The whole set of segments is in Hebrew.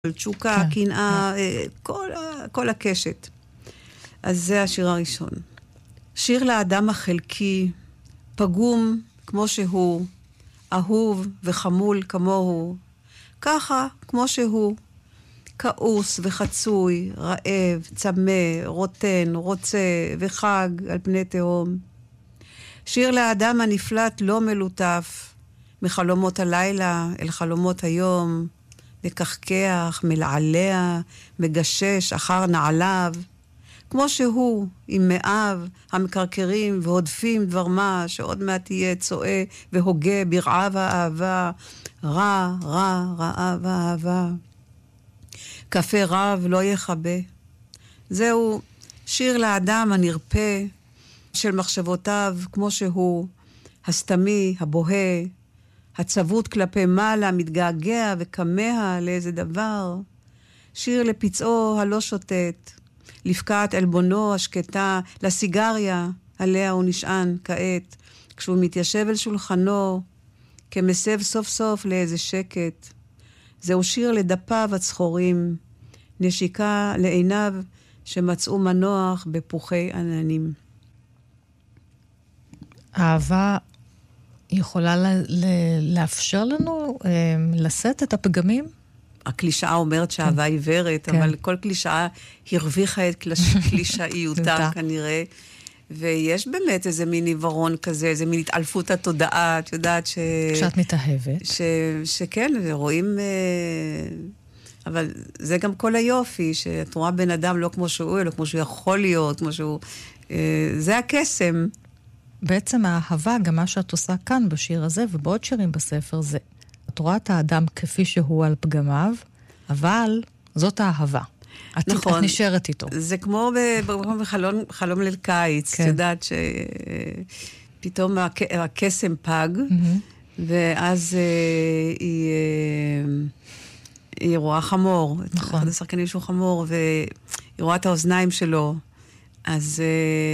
תשוקה, קנאה, כל הקשת. אז זה השיר הראשון. שיר לאדם החלקי, פגום כמו שהוא, אהוב וחמול כמוהו, ככה כמו שהוא, כעוס וחצוי, רעב, צמא, רוטן, רוצה וחג על פני תהום. שיר לאדם הנפלט לא מלוטף, מחלומות הלילה אל חלומות היום, מקחקח, מלעלע, מגשש אחר נעליו, כמו שהוא, עם מאב, המקרקרים והודפים דבר מה, שעוד מעט יהיה צועה והוגה ברעב האהבה, רע, רע, רעב האהבה. קפה רב לא יחבא. זהו שיר לאדם הנרפה של מחשבותיו, כמו שהוא, הסתמי, הבוהה, הצוות כלפי מעלה, מתגעגע וכמה לאיזה דבר. שיר לפצעו הלא שוטט, לפקעת אלבונו השקטה, לסיגריה עליה הוא נשען כעת, כשהוא מתיישב אל שולחנו, כמסב סוף סוף לאיזה שקט. זהו שיר לדפיו הצחורים, נשיקה לעיניו שמצאו מנוח בפוחי עננים. אהבה יכולה לאפשר לנו לשאת את הפגמים? הקלישאה אומרת שאהבה עיוורת, אבל כל קלישאה הרוויחה את קלישאיותה כנראה, ויש באמת איזה מין עיוורון כזה, איזה מין התעלפות התודעה, את יודעת כשאת מתאהבת. שכן, רואים, אבל זה גם כל היופי, שאת רואה בן אדם לא כמו שהוא, אלא כמו שהוא יכול להיות, כמו שהוא, זה הקסם. בעצם האהבה, גם מה שאת עושה כאן בשיר הזה, ובעוד שירים בספר, זה את רואה את האדם כפי שהוא על פגמיו, אבל זאת האהבה. נכון. את נשארת איתו. זה כמו בחלום ליל קיץ, את יודעת שפתאום הקסם פג, ואז היא רואה חמור. נכון. אחד השחקנים שהוא חמור, והיא רואה את האוזניים שלו. אז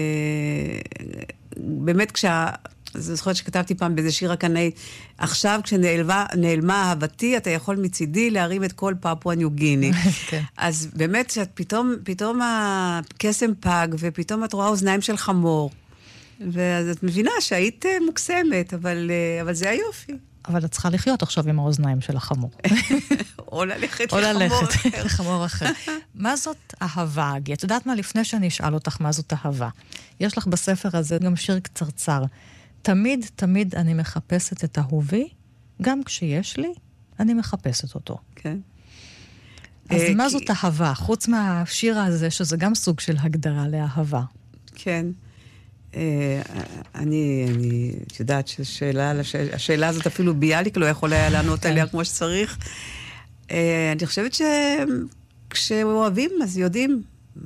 באמת זה זוכרת שכתבתי פעם באיזה שיר הקנאי, עכשיו כשנעלמה אהבתי, אתה יכול מצידי להרים את כל פפואה ניו גיני. אז באמת פתאום הקסם פג, ופתאום את רואה אוזניים של חמור. ואז את מבינה שהיית מוקסמת, אבל זה היופי. אבל את צריכה לחיות עכשיו עם האוזניים של החמור. או ללכת לחמור אחר. מה זאת אהבה, גי? את יודעת מה? לפני שאני אשאל אותך מה זאת אהבה. יש לך בספר הזה גם שיר קצרצר. תמיד, תמיד אני מחפשת את אהובי, גם כשיש לי, אני מחפשת אותו. כן. אז מה זאת אהבה? חוץ מהשיר הזה, שזה גם סוג של הגדרה לאהבה. כן. אני יודעת שהשאלה הזאת אפילו ביאליק לא יכול היה לענות עליה כמו שצריך. אני חושבת שכשאוהבים אז יודעים,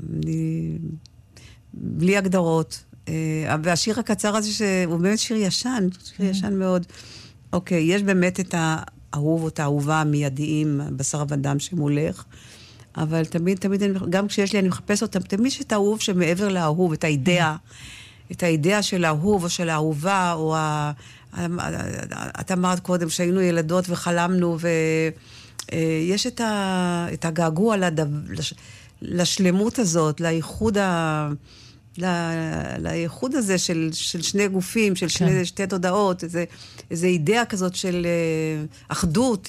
בלי הגדרות. והשיר הקצר הזה שהוא באמת שיר ישן, שיר ישן מאוד. אוקיי, יש באמת את האהוב או את האהובה המיידיים, בשר ודם שמולך, אבל תמיד, גם כשיש לי, אני מחפש אותם, תמיד יש את האהוב שמעבר לאהוב, את האידאה, את האידאה של האהוב או של האהובה, או את אמרת קודם שהיינו ילדות וחלמנו, ויש את הגעגוע לשלמות הזאת, לייחוד הזה של שני גופים, של שתי תודעות, איזו אידאה כזאת של אחדות,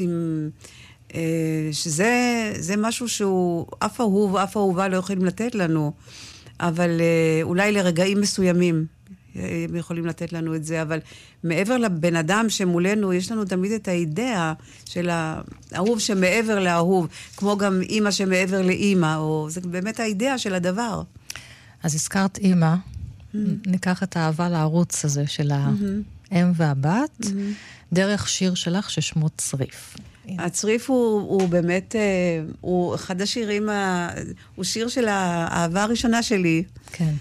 שזה משהו שהוא אף אהוב ואף אהובה לא יכולים לתת לנו, אבל אולי לרגעים מסוימים הם יכולים לתת לנו את זה, אבל מעבר לבן אדם שמולנו, יש לנו תמיד את האידאה של האהוב שמעבר לאהוב, כמו גם אימא שמעבר לאימא, או זה באמת האידאה של הדבר. אז הזכרת אימא, ניקח את האהבה לערוץ הזה של האם והבת, דרך שיר שלך ששמו צריף. הצריף הוא באמת, הוא אחד השירים, הוא שיר של האהבה הראשונה שלי. כן.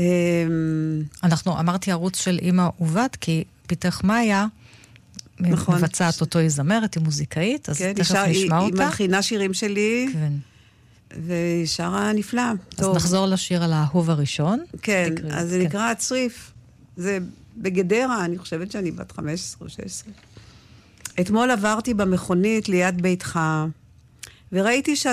אמרתי ערוץ של אימא ובת, כי פיתח מאיה, מבצעת אותו, היא זמרת, היא מוזיקאית, אז תכף נשמע אותה. היא מלחינה שירים שלי. כן. ושרה נפלא. אז נחזור לשיר על האהוב הראשון. כן, אז זה נקרא הצריף. זה בגדרה, אני חושבת שאני בת 15 או 16. אתמול עברתי במכונית ליד ביתך, וראיתי